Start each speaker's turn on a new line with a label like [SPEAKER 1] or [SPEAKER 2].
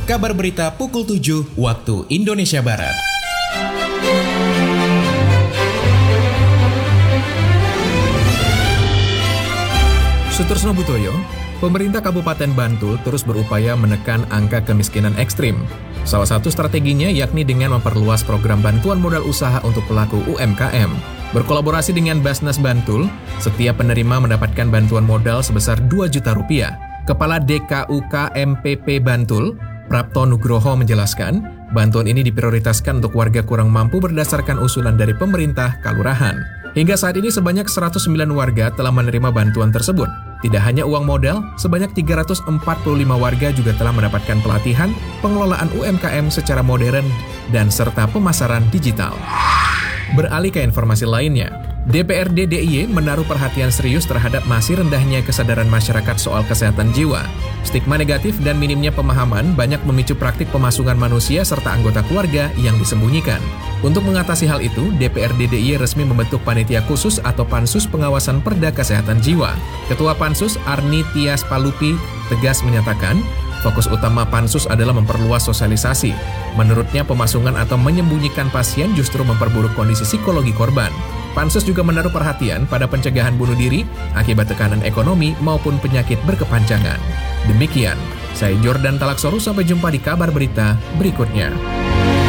[SPEAKER 1] Kabar berita pukul 7 waktu Indonesia Barat.
[SPEAKER 2] Sutorsno Butoyo, pemerintah Kabupaten Bantul terus berupaya menekan angka kemiskinan ekstrim. Salah satu strateginya yakni dengan memperluas program bantuan modal usaha untuk pelaku UMKM. Berkolaborasi dengan Basnas Bantul, setiap penerima mendapatkan bantuan modal sebesar 2 juta rupiah. Kepala DKUK MPP Bantul, Prapto Nugroho menjelaskan, bantuan ini diprioritaskan untuk warga kurang mampu berdasarkan usulan dari pemerintah Kalurahan. Hingga saat ini sebanyak 109 warga telah menerima bantuan tersebut. Tidak hanya uang modal, sebanyak 345 warga juga telah mendapatkan pelatihan pengelolaan UMKM secara modern dan serta pemasaran digital. Beralih ke informasi lainnya, DPRD DIY menaruh perhatian serius terhadap masih rendahnya kesadaran masyarakat soal kesehatan jiwa. Stigma negatif dan minimnya pemahaman banyak memicu praktik pemasungan manusia serta anggota keluarga yang disembunyikan. Untuk mengatasi hal itu, DPRD DIY resmi membentuk panitia khusus atau Pansus Pengawasan Perda Kesehatan Jiwa. Ketua Pansus Arni Tias Palupi tegas menyatakan, fokus utama Pansus adalah memperluas sosialisasi. Menurutnya, pemasungan atau menyembunyikan pasien justru memperburuk kondisi psikologi korban. Pansus juga menaruh perhatian pada pencegahan bunuh diri akibat tekanan ekonomi maupun penyakit berkepanjangan. Demikian, saya Jordan Talaksoru, sampai jumpa di kabar berita berikutnya.